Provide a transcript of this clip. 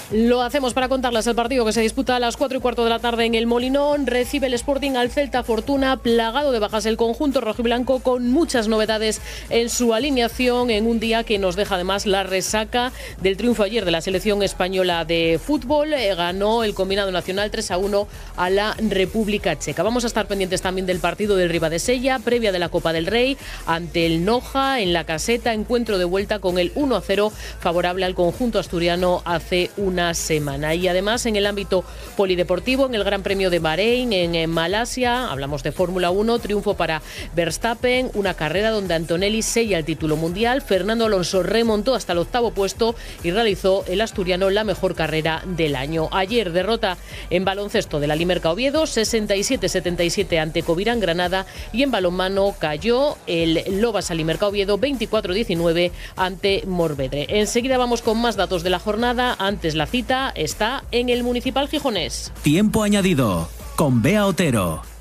Lo hacemos para contarles el partido que se disputa a las 4:15 de la tarde en el Molinón. Recibe el Sporting al Celta Fortuna, plagado de bajas el conjunto rojiblanco, con muchas novedades en su alineación, en un día que nos deja además la resaca del triunfo ayer de la selección española de fútbol. Ganó el combinado nacional 3-1 a la República Checa. Vamos a estar pendientes también del partido del Ribadesella, previa de la Copa del Rey, ante el Noja en la Caseta, encuentro de vuelta con el 1-0 favorable al conjunto asturiano hace una semana. Y además, en el ámbito polideportivo, en el Gran Premio de Bahrein, en Malasia, hablamos de Fórmula 1, triunfo para Verstappen, una carrera donde Antonelli sella el título mundial. Fernando Alonso remontó hasta el 8º puesto y realizó el asturiano la mejor carrera del año. Ayer, derrota en baloncesto de la Limerca Oviedo, 67-77 ante Covirán Granada, y en balonmano cayó el Lobas Limerca Oviedo 24-19 ante Morvedre. Enseguida vamos con más datos de la jornada. Antes, la cita está en el Municipal Gijonés. Tiempo añadido con Bea Otero.